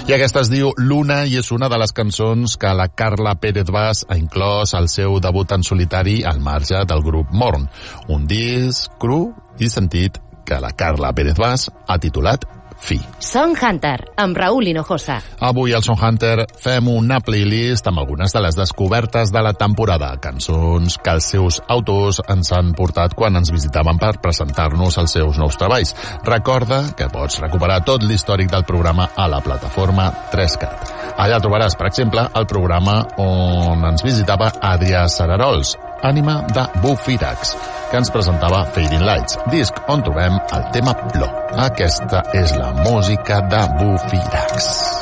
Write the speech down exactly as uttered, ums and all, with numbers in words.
I aquesta es diu Luna i és una de les cançons que la Carla Pérez Bas ha inclòs al seu debut en solitari al marge del grup Morn, un disc cru i sentit que la Carla Pérez Bas ha titulat Fi. Song Hunter, amb Raúl Hinojosa. Avui al Song Hunter fem una playlist amb algunes de les descobertes de la temporada, cançons que els seus autors ens han portat quan ens visitaven per presentar-nos els seus nous treballs. Recorda que pots recuperar tot l'històric del programa a la plataforma tres cat. Allà trobaràs, per exemple, el programa on ens visitava Adrià Cerarols, ànima de Bufirax, que ens presentava Fading Lights, disc on trobem el tema Plor. Aquesta és la música de Bufirax.